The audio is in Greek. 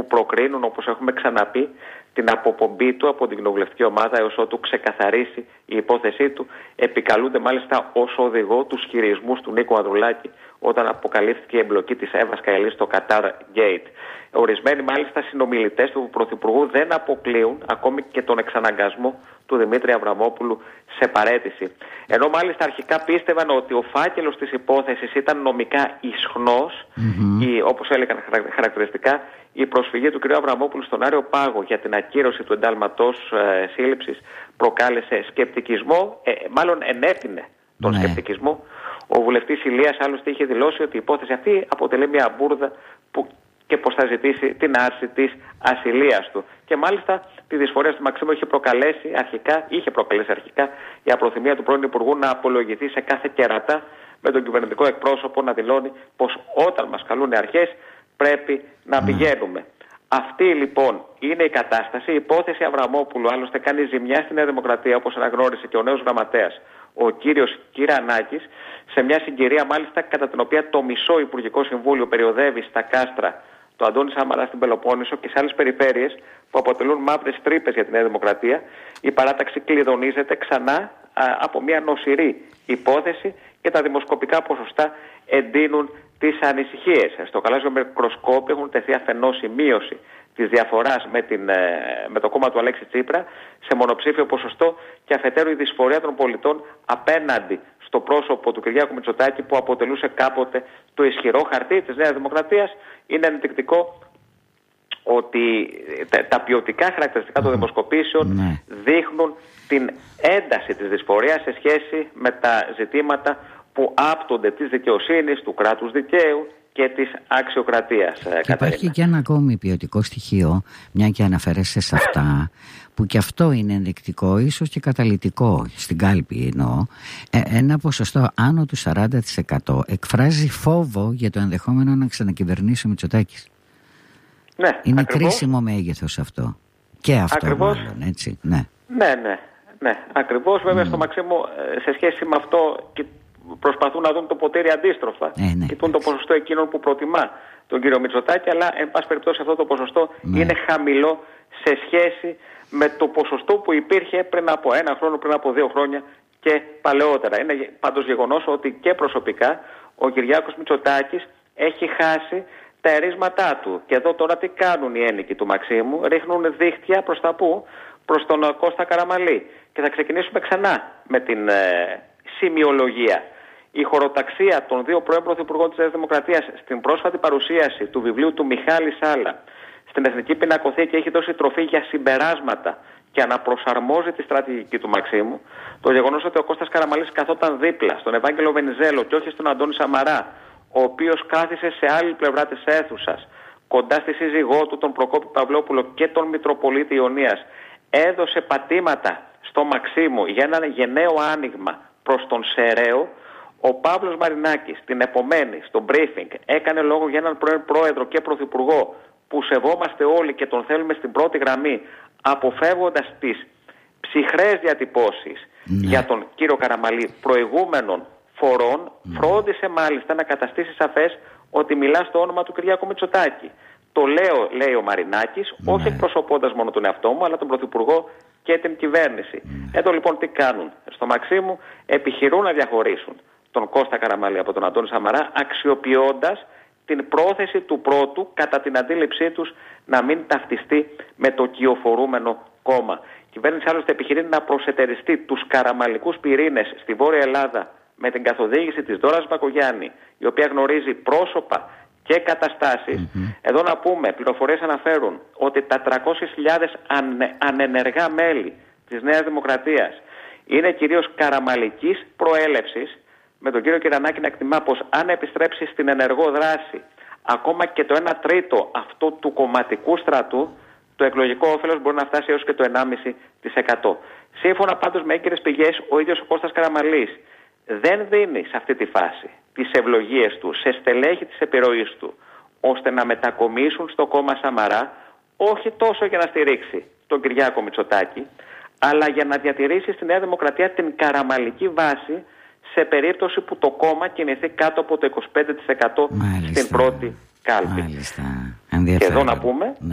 που προκρίνουν, όπως έχουμε ξαναπεί, την αποπομπή του από την κοινοβουλευτική ομάδα έως ότου ξεκαθαρίσει η υπόθεσή του. Επικαλούνται μάλιστα ως οδηγό τους χειρισμούς του Νίκου Ανδρουλάκη όταν αποκαλύφθηκε η εμπλοκή της Εύας Καηλής στο Qatar Gate. Ορισμένοι μάλιστα συνομιλητές του Πρωθυπουργού δεν αποκλείουν ακόμη και τον εξαναγκασμό του Δημήτρη Αβραμόπουλου σε παραίτηση. Ενώ μάλιστα αρχικά πίστευαν ότι ο φάκελος της υπόθεσης ήταν νομικά ισχνός, όπως έλεγαν χαρακτηριστικά, η προσφυγή του κ. Αβραμόπουλου στον Άριο Πάγο για την ακύρωση του εντάλματος σύλληψης προκάλεσε σκεπτικισμό, μάλλον ενέπινε τον σκεπτικισμό. Ο βουλευτής Ηλίας άλλωστε είχε δηλώσει ότι η υπόθεση αυτή αποτελεί μια μπουρδα και πως θα ζητήσει την άρση της ασυλίας του. Και μάλιστα τη δυσφορία του Μαξίμου είχε προκαλέσει αρχικά η απροθυμία του πρώην Υπουργού να απολογηθεί σε κάθε κερατά, με τον κυβερνητικό εκπρόσωπο να δηλώνει πως όταν μας καλούν αρχές πρέπει να πηγαίνουμε. Αυτή λοιπόν είναι η κατάσταση. Η υπόθεση Αβραμόπουλου άλλωστε κάνει ζημιά στη Νέα Δημοκρατία, όπως αναγνώρισε και ο νέος γραμματέας, ο κύριος Κυρανάκης, σε μια συγκυρία μάλιστα κατά την οποία το μισό Υπουργικό Συμβούλιο περιοδεύει στα κάστρα του Αντώνη Σαμαρά στην Πελοπόννησο και σε άλλες περιφέρειες που αποτελούν μαύρες τρύπες για τη Νέα Δημοκρατία. Η παράταξη κλειδονίζεται ξανά από μια νοσηρή υπόθεση και τα δημοσκοπικά ποσοστά εντείνουν τις ανησυχίες. Στο γαλάζιο μικροσκόπιο έχουν τεθεί αφενός η μείωση της διαφοράς με το κόμμα του Αλέξη Τσίπρα σε μονοψήφιο ποσοστό και αφετέρου η δυσφορία των πολιτών απέναντι στο πρόσωπο του Κυριάκου Μητσοτάκη που αποτελούσε κάποτε το ισχυρό χαρτί της Νέας Δημοκρατίας. Είναι ενδεικτικό ότι τα ποιοτικά χαρακτηριστικά των δημοσκοπήσεων δείχνουν την ένταση της δυσφορίας σε σχέση με τα ζητήματα που άπτονται της δικαιοσύνης, του κράτους δικαίου και της αξιοκρατίας. Υπάρχει και ένα ακόμη ποιοτικό στοιχείο, μια και αναφέρεσαι σε αυτά, που και αυτό είναι ενδεικτικό, ίσως και καταλυτικό στην κάλπη εννοώ. Ένα ποσοστό άνω του 40% εκφράζει φόβο για το ενδεχόμενο να ξανακυβερνήσει ο Μητσοτάκης. Ναι, είναι ακριβώς. κρίσιμο μέγεθος αυτό. Και αυτό Ακριβώς. μάλλον, έτσι. Ναι, ακριβώς. Βέβαια στο Μαξίμου σε σχέση με αυτό προσπαθούν να δουν το ποτήρι αντίστροφα. Κοιτούν το ποσοστό εκείνων που προτιμά τον κύριο Μητσοτάκη, αλλά εν πάση περιπτώσει αυτό το ποσοστό είναι χαμηλό σε σχέση με το ποσοστό που υπήρχε πριν από 1 χρόνο, πριν από 2 χρόνια και παλαιότερα. Είναι πάντως γεγονός ότι και προσωπικά ο Κυριάκος Μητσοτάκης έχει χάσει τα ερίσματά του. Και εδώ τώρα τι κάνουν οι ένικοι του Μαξίμου? Ρίχνουν δίχτυα προς τα πού? Προς τον Κώστα Καραμαλή. Και θα ξεκινήσουμε ξανά με την σημειολογία. Η χωροταξία των δύο πρώην πρωθυπουργών της Νέας Δημοκρατίας στην πρόσφατη παρουσίαση του βιβλίου του Μιχάλη Σάλα στην Εθνική Πινακοθήκη έχει δώσει τροφή για συμπεράσματα και αναπροσαρμόζει τη στρατηγική του Μαξίμου. Το γεγονός ότι ο Κώστας Καραμαλής καθόταν δίπλα στον Ευάγγελο Βενιζέλο και όχι στον Αντώνη Σαμαρά, ο οποίος κάθισε σε άλλη πλευρά της αίθουσας, κοντά στη σύζυγό του, τον Προκόπη Παυλόπουλο και τον Μητροπολίτη Ιωνίας, έδωσε πατήματα στο Μαξίμου για ένα γενναίο άνοιγμα προς τον Σεραίο. Ο Παύλος Μαρινάκης την επομένη στο briefing έκανε λόγο για έναν πρώην πρόεδρο και πρωθυπουργό που σεβόμαστε όλοι και τον θέλουμε στην πρώτη γραμμή, αποφεύγοντας τις ψυχρές διατυπώσεις για τον κύριο Καραμαλή προηγούμενων φορών. Φρόντισε μάλιστα να καταστήσει σαφές ότι μιλά στο όνομα του Κυριάκου Μητσοτάκη. Το λέω, λέει ο Μαρινάκης, όχι εκπροσωπώντας μόνο τον εαυτό μου, αλλά τον Πρωθυπουργό και την κυβέρνηση. Εδώ λοιπόν τι κάνουν? Στο Μαξίμου επιχειρούν να διαχωρίσουν τον Κώστα Καραμαλή από τον Αντώνη Σαμαρά, αξιοποιώντας την πρόθεση του πρώτου, κατά την αντίληψή τους, να μην ταυτιστεί με το κυοφορούμενο κόμμα. Η κυβέρνηση άλλωστε επιχειρεί να προσετεριστεί τους καραμαλικούς πυρήνες στη Βόρεια Ελλάδα με την καθοδήγηση της Δώρας Μπακογιάννη, η οποία γνωρίζει πρόσωπα και καταστάσεις. Εδώ να πούμε, πληροφορίες αναφέρουν ότι τα 300.000 ανενεργά μέλη της Νέας Δημοκρατίας είναι κυρίως καραμαλικής προέλευσης, με τον κύριο Κυρανάκη να εκτιμά πως αν επιστρέψει στην ενεργό δράση ακόμα και το 1/3 αυτό του κομματικού στρατού, το εκλογικό όφελος μπορεί να φτάσει έως και το 1,5%. Σύμφωνα πάντως με έγκυρες πηγές, ο ίδιος ο Κώστας Καραμαλής δεν δίνει σε αυτή τη φάση τις ευλογίες του σε στελέχη της επιρροής του, ώστε να μετακομίσουν στο κόμμα Σαμαρά, όχι τόσο για να στηρίξει τον Κυριάκο Μητσοτάκη, αλλά για να διατηρήσει στη Νέα Δημοκρατία την καραμαλική βάση σε περίπτωση που το κόμμα κινηθεί κάτω από το 25% στην πρώτη κάλπη. Μάλιστα. Και εδώ να πούμε